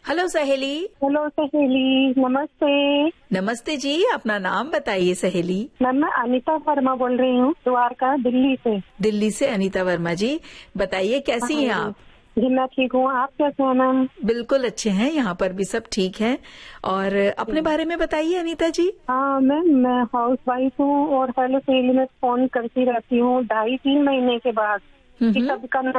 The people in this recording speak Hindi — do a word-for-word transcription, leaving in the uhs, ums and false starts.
हेलो सहेली। हेलो सहेली, नमस्ते। नमस्ते जी, अपना नाम बताइए सहेली। मैम मैं अनीता वर्मा बोल रही हूँ, द्वारका, दिल्ली से। दिल्ली से अनीता वर्मा जी, बताइए कैसी हैं आप? जी मैं ठीक हूँ, आप कैसे हैं मैम? बिल्कुल अच्छे हैं, यहाँ पर भी सब ठीक है। और अपने बारे में बताइए अनीता जी। हाँ मैम, मैं हाउस वाइफ हूँ और हेलो सहेली में फोन करती रहती हूँ ढाई तीन महीने के बाद कि कब का